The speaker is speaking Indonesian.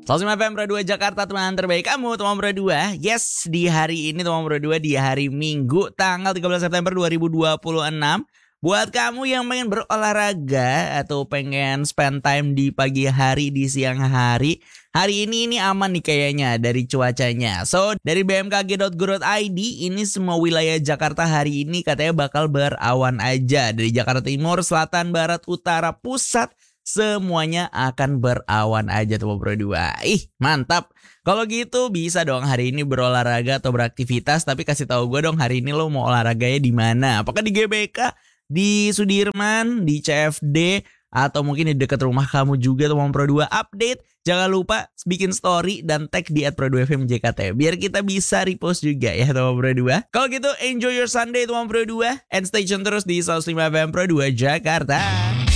105 FM Pro 2 Jakarta, teman terbaik kamu, teman Pro 2. Yes, di hari ini teman Pro 2, di hari Minggu tanggal 13 September 2026. Buat kamu yang pengen berolahraga atau pengen spend time di pagi hari, di siang hari, hari ini aman nih kayaknya dari cuacanya. So, dari bmkg.go.id, ini semua wilayah Jakarta hari ini katanya bakal berawan aja. Dari Jakarta Timur, Selatan, Barat, Utara, Pusat, semuanya akan berawan aja tuh Bro 2. Ih, mantap. Kalau gitu bisa dong hari ini berolahraga atau beraktivitas, tapi kasih tahu gue dong hari ini lo mau olahraganya di mana? Apakah di GBK, di Sudirman, di CFD, atau mungkin di dekat rumah kamu juga tuh Pro 2. Update, jangan lupa bikin story dan tag di @pro2fmjkt biar kita bisa repost juga ya teman Pro 2. Kalau gitu enjoy your Sunday teman Pro 2 and stay tune terus di 105 FM Pro 2 Jakarta.